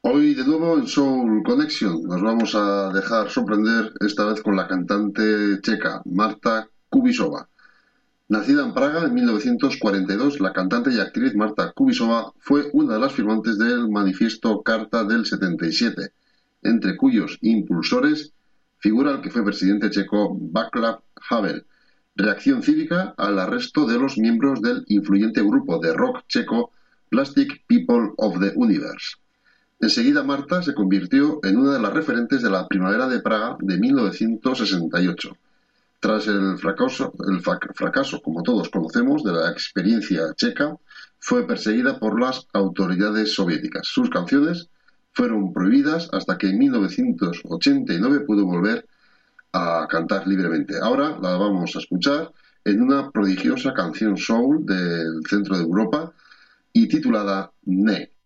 Hoy de nuevo en Soul Connection nos vamos a dejar sorprender esta vez con la cantante checa Marta Kubisova. Nacida en Praga en 1942, la cantante y actriz Marta Kubisova fue una de las firmantes del Manifiesto Carta del 77, entre cuyos impulsores figura el que fue presidente checo Václav Havel. Reacción cívica al arresto de los miembros del influyente grupo de rock checo Plastic People of the Universe. Enseguida Marta se convirtió en una de las referentes de la Primavera de Praga de 1968. Tras el fracaso, como todos conocemos, de la experiencia checa, fue perseguida por las autoridades soviéticas. Sus canciones fueron prohibidas hasta que en 1989 pudo volver a cantar libremente. Ahora la vamos a escuchar en una prodigiosa canción soul del centro de Europa y titulada Ne.